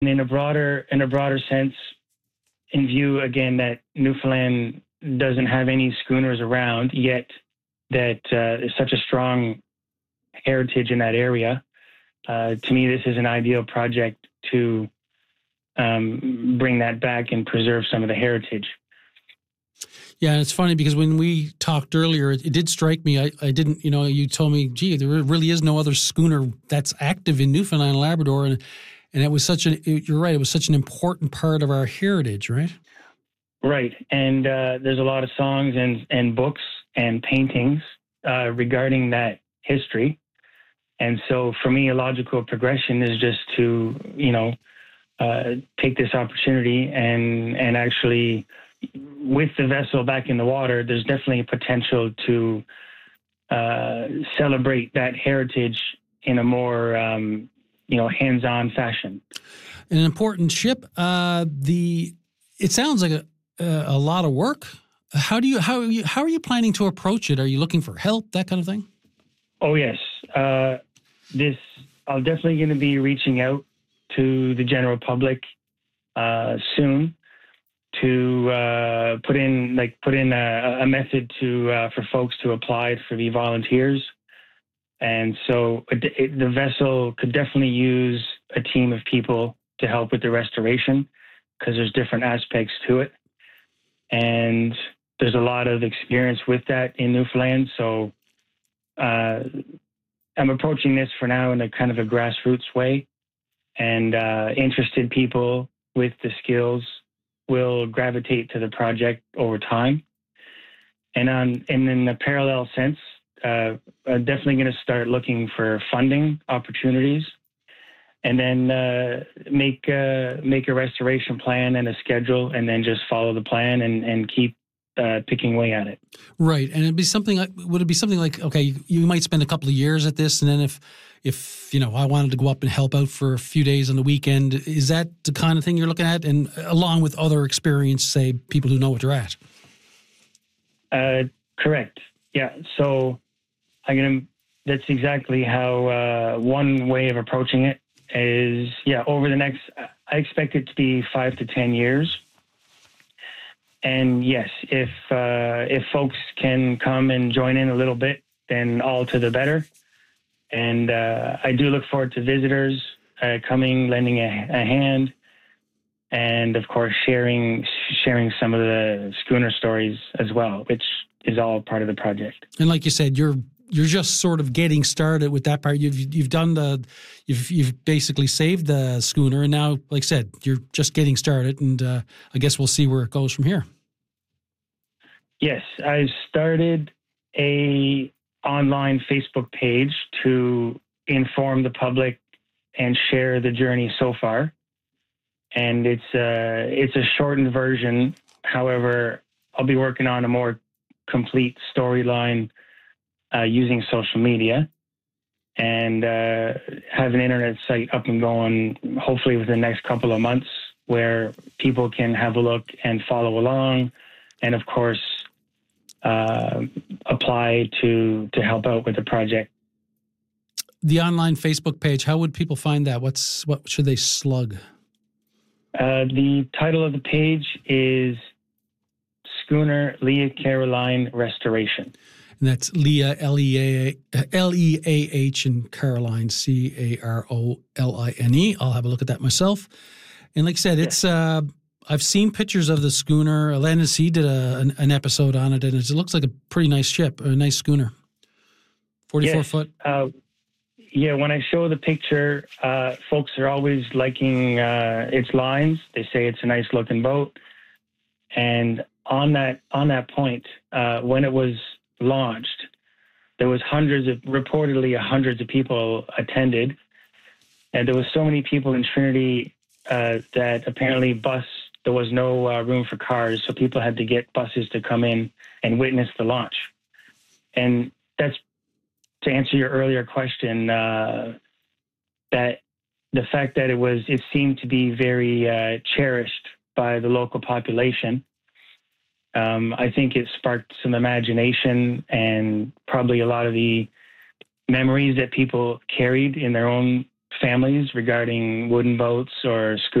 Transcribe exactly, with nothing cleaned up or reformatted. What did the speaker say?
in a broader in a broader sense, in view again that Newfoundland doesn't have any schooners around yet, that uh, is such a strong heritage in that area. Uh, to me, this is an ideal project to um, bring that back and preserve some of the heritage. Yeah, and it's funny because when we talked earlier, it, it did strike me. I, I didn't, you know, you told me, gee, there really is no other schooner that's active in Newfoundland and Labrador, and and it was such an. You're right. It was such an important part of our heritage, right? Right, and uh, there's a lot of songs and and books and paintings uh, regarding that history, and so for me, a logical progression is just to, you know, uh, take this opportunity and and actually, with the vessel back in the water, there's definitely a potential to uh, celebrate that heritage in a more, um, you know, hands-on fashion. An important ship. Uh, the it sounds like a, a lot of work. How do you how are you how are you planning to approach it? Are you looking for help, that kind of thing? Oh yes, uh, this I'm definitely going to be reaching out to the general public uh, soon. To uh, put in like put in a, a method to uh, for folks to apply for the volunteers, and so it, it, the vessel could definitely use a team of people to help with the restoration, because there's different aspects to it, and there's a lot of experience with that in Newfoundland. So uh, I'm approaching this for now in a kind of a grassroots way, and uh, interested people with the skills will gravitate to the project over time. And on and in a parallel sense, uh, I'm definitely going to start looking for funding opportunities, and then uh, make uh, make a restoration plan and a schedule, and then just follow the plan and and keep uh, picking away at it. Right, and it'd be something like would it be something like okay, you, you might spend a couple of years at this, and then if if you know I wanted to go up and help out for a few days on the weekend, is that the kind of thing you're looking at? And along with other experience, say people who know what they're at. Uh, correct. Yeah. So I'm gonna. That's exactly how uh, one way of approaching it is. Yeah. Over the next, I expect it to be five to ten years. And yes, if uh, if folks can come and join in a little bit, then all to the better. And uh, I do look forward to visitors uh, coming, lending a, a hand, and of course sharing sharing some of the schooner stories as well, which is all part of the project. And like you said, you're you're just sort of getting started with that part. You've you've done the you've you've basically saved the schooner, and now, like I said, you're just getting started. And uh, I guess we'll see where it goes from here. Yes, I've started a online Facebook page to inform the public and share the journey so far. And it's a, it's a shortened version. However, I'll be working on a more complete storyline uh, using social media, and uh, have an internet site up and going, hopefully within the next couple of months, where people can have a look and follow along. And of course, Uh, apply to to help out with the project. The online Facebook page, how would people find that? What's what should they slug? Uh, the title of the page is Schooner Leah Caroline Restoration. And that's Leah, L E A L E A H, and Caroline, C A R O L I N E. I'll have a look at that myself. And like I said, it's uh, I've seen pictures of the schooner. N S C did a, an, an episode on it, and it looks like a pretty nice ship, a nice schooner. forty-four yes. foot. Uh, yeah, when I show the picture, uh, folks are always liking uh, its lines. They say it's a nice looking boat. And on that on that point, uh, when it was launched, there was hundreds of, reportedly hundreds of people attended. And there was so many people in Trinity uh, that apparently bus, there was no uh, room for cars. So people had to get buses to come in and witness the launch. And that's, to answer your earlier question, uh, that the fact that it was, it seemed to be very uh, cherished by the local population. Um, I think it sparked some imagination and probably a lot of the memories that people carried in their own families regarding wooden boats or scooters.